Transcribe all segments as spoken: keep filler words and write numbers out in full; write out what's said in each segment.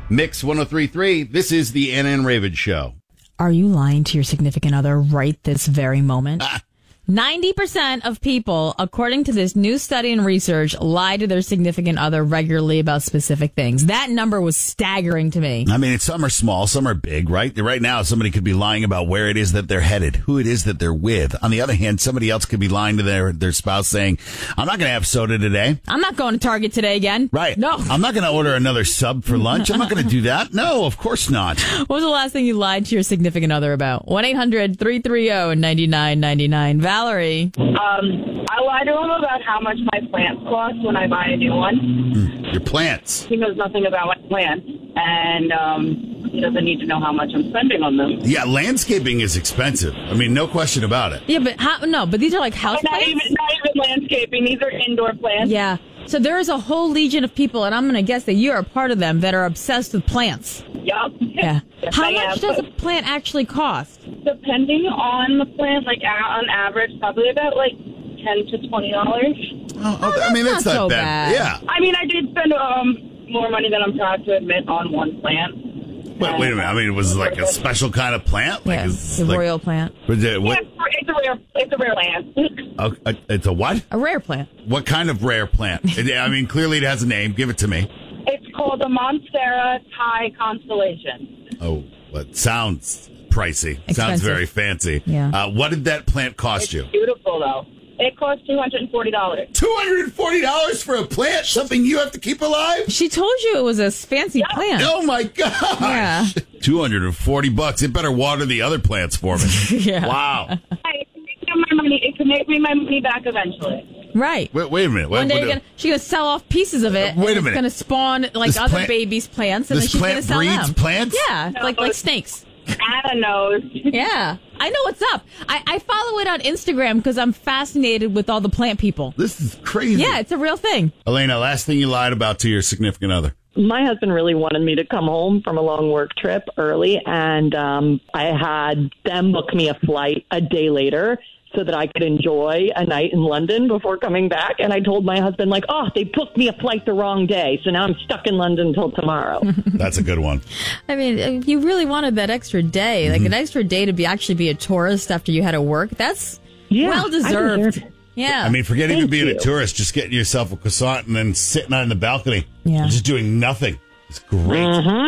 Mix one oh three point three. This is the Anna and Raven Show. Are you lying to your significant other right this very moment? ninety percent of people, according to this new study and research, lie to their significant other regularly about specific things. That number was staggering to me. I mean, some are small, some are big, right? Right now, somebody could be lying about where it is that they're headed, who it is that they're with. On the other hand, somebody else could be lying to their, their spouse saying, I'm not going to have soda today. I'm not going to Target today again. Right. No. I'm not going to order another sub for lunch. I'm not going to do that. No, of course not. What was the last thing you lied to your significant other about? one eight hundred three three zero nine nine nine nine. Valerie. Um, I lie to him about how much my plants cost when I buy a new one. Mm, your plants. He knows nothing about my plants, and um, he doesn't need to know how much I'm spending on them. Yeah, landscaping is expensive. I mean, no question about it. Yeah, but how, no, but these are like house not plants? Even, not even landscaping. These are indoor plants. Yeah. So there is a whole legion of people, and I'm going to guess that you are a part of them, that are obsessed with plants. Yup. Yeah. Yes, How I much am, does a plant actually cost? Depending on the plant, like on average, probably about like ten to twenty dollars. Oh, oh, I mean, that's not not, so bad. bad. Yeah. I mean, I did spend um more money than I'm proud to admit on one plant. Wait, wait a minute. I mean, it was like a special kind of plant? Like, Yeah, it's the like, royal plant. Was it, what, Yeah, it's a rare, it's a rare plant. oh, uh, it's a what? A rare plant. What kind of rare plant? It, I mean, clearly it has a name. Give it to me. It's called the Monstera Thai Constellation. Oh, well, it sounds pricey. Sounds Expensive. very fancy. Yeah. Uh, what did that plant cost It's you? beautiful, though. It cost two hundred forty dollars. two hundred forty dollars for a plant? Something you have to keep alive? She told you it was a fancy plant. Oh, my gosh. Yeah. two hundred forty bucks. It better water the other plants for me. Yeah. Wow. Hey, it can make me my money. It can make me my money back eventually. Right. Wait, wait a minute. Wait, One day wait, you're gonna, she's going to sell off pieces of it. Uh, wait a and minute. It's going to spawn like This other plant- babies' plants, and then this she's going to plant sell breeds them. plants? Yeah, No. like like snakes. Anna knows. Yeah, I know what's up. I, I follow it on Instagram because I'm fascinated with all the plant people. This is crazy. Yeah, it's a real thing. Elena, last thing you lied about to your significant other. My husband really wanted me to come home from a long work trip early, and um, I had them book me a flight a day later so that I could enjoy a night in London before coming back. And I told my husband, like, oh, they booked me a flight the wrong day, so now I'm stuck in London until tomorrow. That's a good one. I mean, if you really wanted that extra day, like Mm-hmm. an extra day to be actually be a tourist after you had to work, that's Yeah, well I deserved. deserve it. Yeah. I mean, forget even Thank being a you. tourist, just getting yourself a croissant and then sitting on the balcony. Yeah. Just doing nothing. It's great.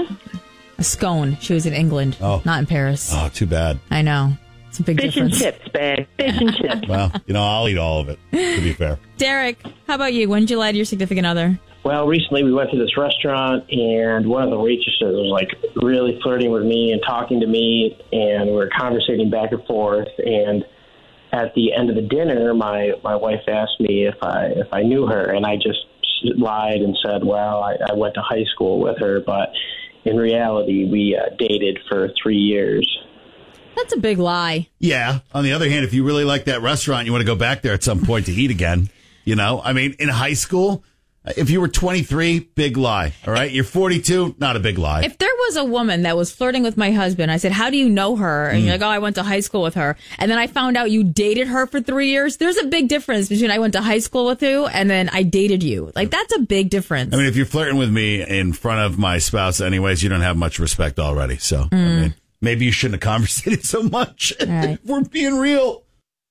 a scone. She was in England, Oh. not in Paris. Oh, too bad. I know. It's a big Fish and difference. chips, babe. Fish and chips. Well, you know, I'll eat all of it, to be fair. Derek, how about you? When did you lie to your significant other? Well, recently we went to this restaurant, and one of the waitresses was like really flirting with me and talking to me, and we were conversating back and forth. And at the end of the dinner, my, my wife asked me if I if I knew her, and I just lied and said, well, I, I went to high school with her, but in reality, we uh, dated for three years. That's a big lie. Yeah. On the other hand, if you really like that restaurant, you want to go back there at some point to eat again. You know, I mean, in high school, if you were twenty-three, big lie. All right. You're forty-two, not a big lie. If there was a woman that was flirting with my husband, I said, how do you know her? And you're like, oh, I went to high school with her. And then I found out you dated her for three years. There's a big difference between I went to high school with you and then I dated you. Like, that's a big difference. I mean, if you're flirting with me in front of my spouse anyways, you don't have much respect already. So, I mean, maybe you shouldn't have conversated so much. Right. If we're being real.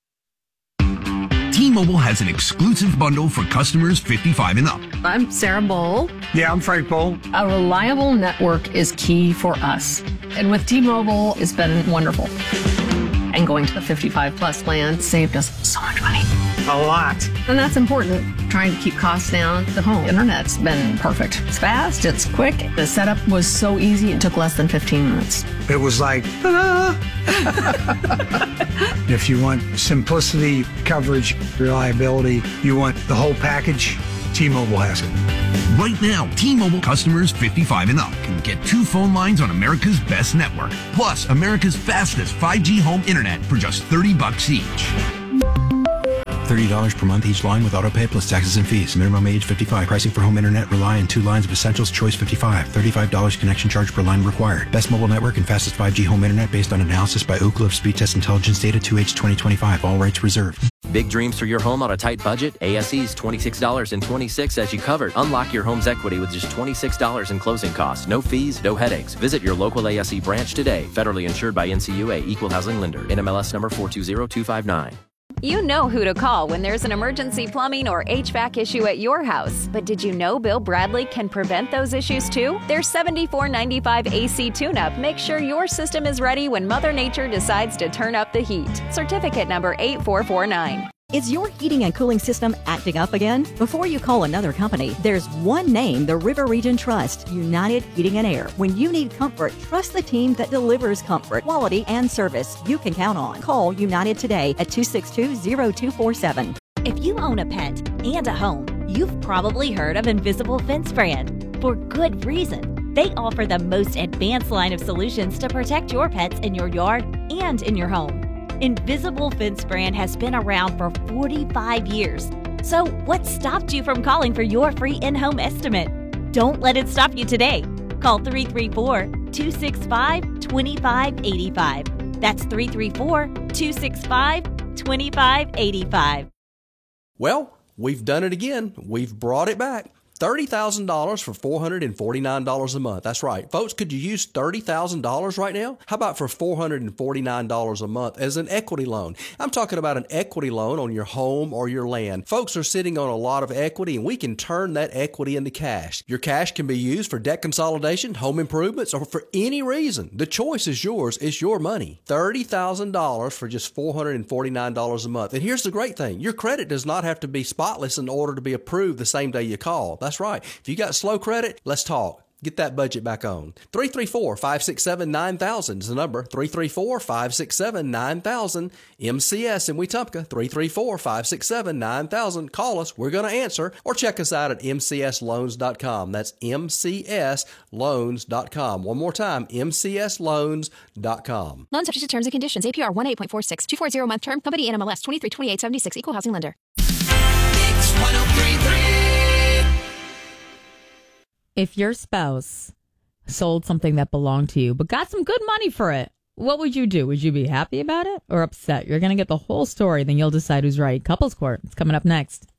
T-Mobile has an exclusive bundle for customers fifty-five and up. I'm Sarah Bowl. Yeah, I'm Frank Bowl. A reliable network is key for us. And with T-Mobile, it's been wonderful. And going to the fifty-five plus plan saved us so much money. A lot. And that's important. Trying to keep costs down. The home internet's been perfect. It's fast, it's quick. The setup was so easy, it took less than fifteen minutes. It was like, ta-da! If you want simplicity, coverage, reliability, you want the whole package, T-Mobile has it. Right now, T-Mobile customers fifty-five and up can get two phone lines on America's best network, plus America's fastest five G home internet for just thirty bucks each. thirty dollars per month each line with autopay plus taxes and fees. Minimum age fifty-five. Pricing for home internet rely on two lines of Essentials Choice fifty-five. thirty-five dollars connection charge per line required. Best mobile network and fastest five G home internet based on analysis by Ookla of Speed Test Intelligence Data two H twenty twenty-five. All rights reserved. Big dreams for your home on a tight budget? A S E's twenty-six dollars and twenty-six cents as you covered. Unlock your home's equity with just twenty-six dollars in closing costs. No fees, no headaches. Visit your local A S E branch today. Federally insured by N C U A, Equal Housing Lender. N M L S number four two zero two five nine. You know who to call when there's an emergency plumbing or H V A C issue at your house. But did you know Bill Bradley can prevent those issues too? Their seventy-four ninety-five A C tune-up makes sure your system is ready when Mother Nature decides to turn up the heat. Certificate number eight four four nine. Is your heating and cooling system acting up again? Before you call another company, there's one name the River Region trusts, United Heating and Air. When you need comfort, trust the team that delivers comfort, quality, and service you can count on. Call United today at two six two, zero two four seven. If you own a pet and a home, you've probably heard of Invisible Fence Brand. For good reason. They offer the most advanced line of solutions to protect your pets in your yard and in your home. Invisible Fence Brand has been around for forty-five years. So what stopped you from calling for your free in-home estimate? Don't let it stop you today. Call three three four, two six five, two five eight five. That's three three four, two six five, two five eight five. Well, we've done it again. We've brought it back. thirty thousand dollars for four hundred forty-nine dollars a month. That's right. Folks, could you use thirty thousand dollars right now? How about for four hundred forty-nine dollars a month as an equity loan? I'm talking about an equity loan on your home or your land. Folks are sitting on a lot of equity, and we can turn that equity into cash. Your cash can be used for debt consolidation, home improvements, or for any reason. The choice is yours. It's your money. thirty thousand dollars for just four hundred forty-nine dollars a month. And here's the great thing. Your credit does not have to be spotless in order to be approved the same day you call. That's right. If you got slow credit, let's talk. Get that budget back on. three three four, five six seven, nine thousand is the number. three three four, five six seven, nine thousand. M C S in Wetumpka. three three four, five six seven, nine thousand. Call us. We're going to answer. Or check us out at m c s loans dot com. That's m c s loans dot com. One more time, m c s loans dot com. Loan subject to terms and conditions. A P R one eight point four six. two forty month term. Company N M L S twenty-three twenty-eight seventy-six. Equal housing lender. Mix one oh three point three. If your spouse sold something that belonged to you but got some good money for it, what would you do? Would you be happy about it or upset? You're going to get the whole story, then you'll decide who's right. Couples Court. It's coming up next.